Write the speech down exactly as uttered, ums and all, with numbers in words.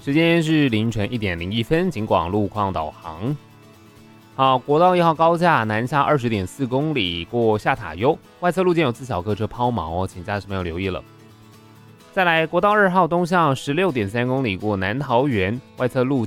时间是凌晨一点零一分，警广路况导航。好，国道一号高架南下二十点四公里过下塔悠，外侧路肩有自小客车抛锚哦，请驾驶朋友留意了。再来，国道二号东向十六点三公里过南桃园，外侧路